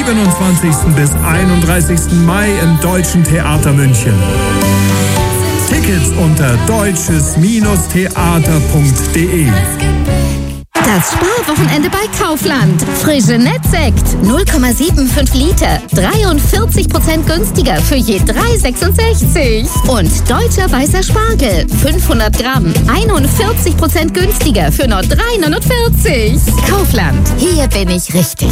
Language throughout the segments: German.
27. bis 31. Mai im Deutschen Theater München. Tickets unter deutsches-theater.de. Das Sparwochenende bei Kaufland. Frische Nettsekt 0,75 Liter. 43% günstiger für je 3,66. Und deutscher weißer Spargel 500 Gramm. 41% günstiger für nur 3,49. Kaufland. Hier bin ich richtig.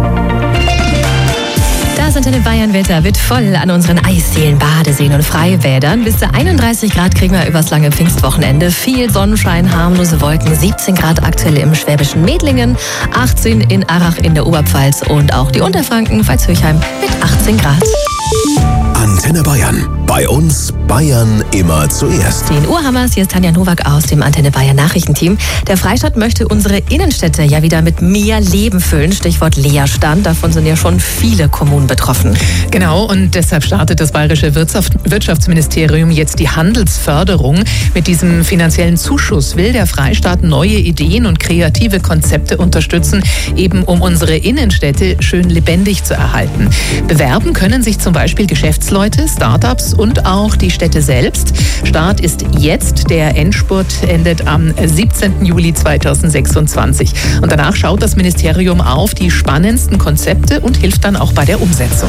Das Antenne Bayern Wetter wird voll an unseren Eisdielen, Badeseen und Freibädern. Bis zu 31 Grad kriegen wir übers lange Pfingstwochenende. Viel Sonnenschein, harmlose Wolken. 17 Grad aktuell im schwäbischen Medlingen, 18 in Arrach in der Oberpfalz und auch die Unterfranken, Pfalz-Höchheim mit 18 Grad. Antenne Bayern. Bei uns Bayern immer zuerst. Den Urhammers, hier ist Tanja Nowak aus dem Antenne Bayern Nachrichtenteam. Der Freistaat möchte unsere Innenstädte ja wieder mit mehr Leben füllen. Stichwort Leerstand. Davon sind ja schon viele Kommunen betroffen. Genau, und deshalb startet das Bayerische Wirtschaftsministerium jetzt die Handelsförderung. Mit diesem finanziellen Zuschuss will der Freistaat neue Ideen und kreative Konzepte unterstützen, eben um unsere Innenstädte schön lebendig zu erhalten. Bewerben können sich zum Beispiel Geschäftsleute, Startups und auch die Städte selbst. Start ist jetzt. Der Endspurt endet am 17. Juli 2026. Und danach schaut das Ministerium auf die spannendsten Konzepte und hilft dann auch bei der Umsetzung.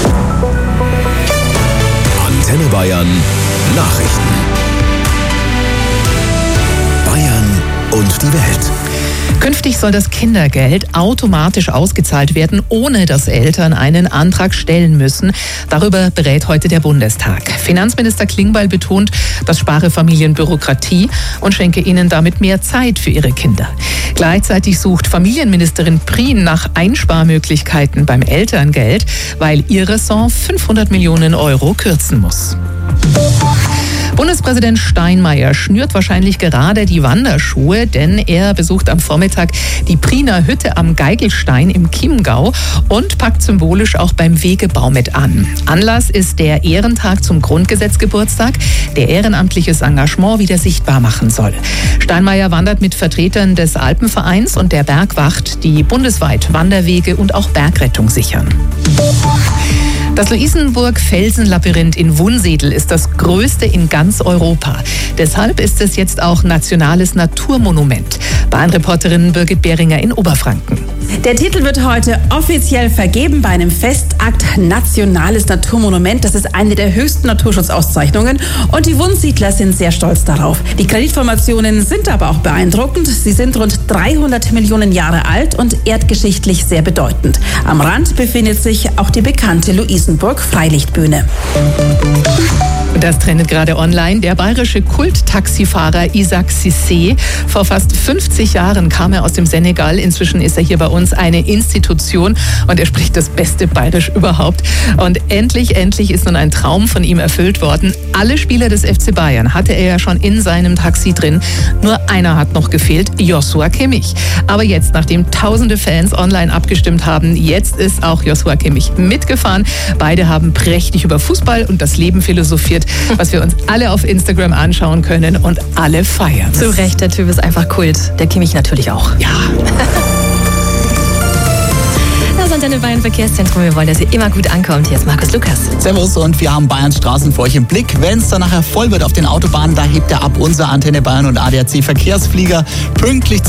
Antenne Bayern Nachrichten. Bayern und die Welt. Künftig soll das Kindergeld automatisch ausgezahlt werden, ohne dass Eltern einen Antrag stellen müssen. Darüber berät heute der Bundestag. Finanzminister Klingbeil betont, das spare Familien Bürokratie und schenke ihnen damit mehr Zeit für ihre Kinder. Gleichzeitig sucht Familienministerin Prien nach Einsparmöglichkeiten beim Elterngeld, weil ihr Ressort 500 Millionen Euro kürzen muss. Bundespräsident Steinmeier schnürt wahrscheinlich gerade die Wanderschuhe, denn er besucht am Vormittag die Priener Hütte am Geigelstein im Chiemgau und packt symbolisch auch beim Wegebau mit an. Anlass ist der Ehrentag zum Grundgesetzgeburtstag, der ehrenamtliches Engagement wieder sichtbar machen soll. Steinmeier wandert mit Vertretern des Alpenvereins und der Bergwacht, die bundesweit Wanderwege und auch Bergrettung sichern. Das Luisenburg-Felsenlabyrinth in Wunsiedel ist das größte in ganz Europa. Deshalb ist es jetzt auch nationales Naturmonument. Bayern-Reporterin Birgit Behringer in Oberfranken. Der Titel wird heute offiziell vergeben bei einem Festakt Nationales Naturmonument. Das ist eine der höchsten Naturschutzauszeichnungen und die Wunsiedler sind sehr stolz darauf. Die Granitformationen sind aber auch beeindruckend. Sie sind rund 300 Millionen Jahre alt und erdgeschichtlich sehr bedeutend. Am Rand befindet sich auch die bekannte Luisenburg-Freilichtbühne. Das trendet gerade online. Der bayerische Kult-Taxifahrer Isaac Cissé. Vor fast 50 Jahren kam er aus dem Senegal. Inzwischen ist er hier bei uns eine Institution und er spricht das beste Bayerisch überhaupt. Und endlich ist nun ein Traum von ihm erfüllt worden. Alle Spieler des FC Bayern hatte er ja schon in seinem Taxi drin. Nur einer hat noch gefehlt, Joshua Kimmich. Aber jetzt, nachdem tausende Fans online abgestimmt haben, jetzt ist auch Joshua Kimmich mitgefahren. Beide haben prächtig über Fußball und das Leben philosophiert, was wir uns alle auf Instagram anschauen können und alle feiern. Zu Recht, der Typ ist einfach Kult. Der Kimmich natürlich auch. Ja. Das Antenne Bayern Verkehrszentrum. Wir wollen, dass ihr immer gut ankommt. Hier ist Markus Lukas. Servus und wir haben Bayerns Straßen für euch im Blick. Wenn es dann nachher voll wird auf den Autobahnen, da hebt er ab unser Antenne Bayern und ADAC Verkehrsflieger pünktlich